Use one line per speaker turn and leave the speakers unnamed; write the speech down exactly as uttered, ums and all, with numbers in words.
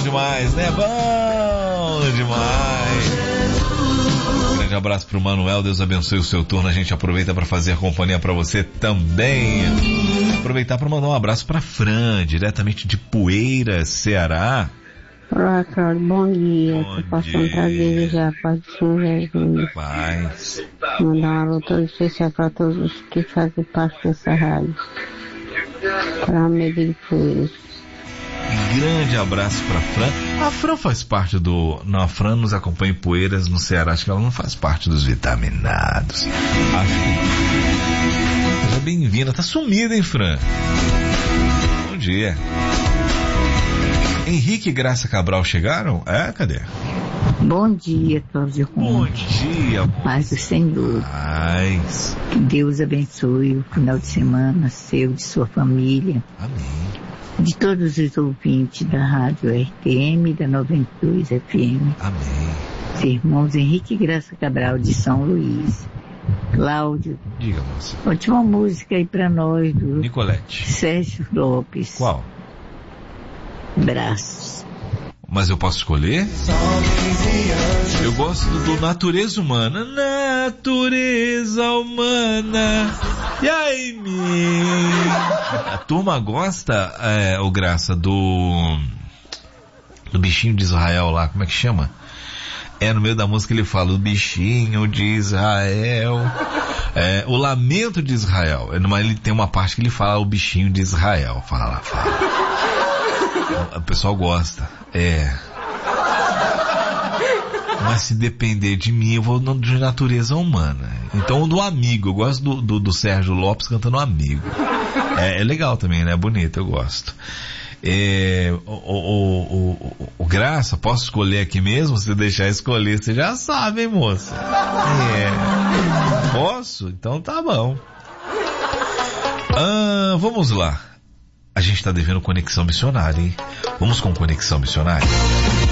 demais, né? Bom demais. Um grande abraço pro Manuel, Deus abençoe o seu turno. A gente aproveita para fazer a companhia para você também. Aproveitar para mandar um abraço para Fran, diretamente de Poeiras, Ceará.
Olá, Cláudio, bom dia.
Bom
Tô passando pra desejar a paz do São Jesus.
Paz.
Mandar uma luta especial para todos os que fazem parte dessa rádio. Para a Medo de Poeiras.
Grande abraço pra Fran. A Fran faz parte do... Não, a Fran nos acompanha em Poeiras, no Ceará. Acho que ela não faz parte dos vitaminados. Acho que... Seja bem-vinda. Tá sumida, hein, Fran? Bom dia. Henrique e Graça Cabral chegaram? É, cadê?
Bom dia, Cláudio.
Bom dia.
Paz do Senhor.
Paz.
Que Deus abençoe o final de semana seu, de sua família.
Amém.
De todos os ouvintes da Rádio R T M, da noventa e dois F M.
Amém.
Os irmãos Henrique e Graça Cabral, de São Luís. Cláudio.
Diga, moça.
Última música aí pra nós, do
Nicolete.
Sérgio Lopes.
Qual?
Braços.
Mas eu posso escolher? Eu gosto do, do Natureza Humana. Natureza Humana. E aí, me... A turma gosta, é, o Graça, do... do bichinho de Israel lá, como é que chama? É, no meio da música ele fala, o bichinho de Israel. É, o Lamento de Israel. Ele tem uma parte que ele fala o bichinho de Israel. Fala lá, fala. O pessoal gosta. É. Mas se depender de mim, eu vou de Natureza Humana. Então, do Amigo. Eu gosto do, do, do Sérgio Lopes cantando Amigo. É, é legal também, né? É bonito, eu gosto. É, o, o, o, o Graça, posso escolher aqui mesmo? Se deixar escolher, você já sabe, hein, moça? É. Posso? Então tá bom. Ah, vamos lá. A gente tá devendo Conexão Missionária, hein? Vamos com Conexão Missionária?